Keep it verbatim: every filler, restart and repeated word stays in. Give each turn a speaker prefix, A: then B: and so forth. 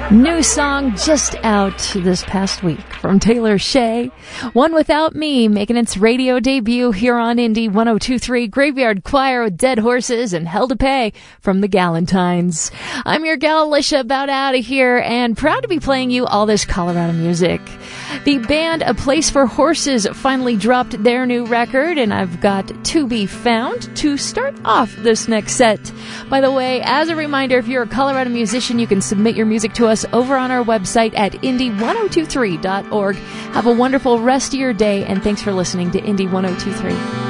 A: New song just out this past week from Taylor Shea. One Without Me, making its radio debut here on Indie one oh two point three. Graveyard Choir with Dead Horses and Hell to Pay from the Galentines. I'm your gal Alicia, about out of here, and proud to be playing you all this Colorado music. The band A Place for Horses finally dropped their new record, and I've got To Be Found to start off this next set. By the way, as a reminder, if you're a Colorado musician, you can submit your music to us over on our website at indie ten twenty-three dot org. Have a wonderful rest of your day, and thanks for listening to Indie ten twenty-three.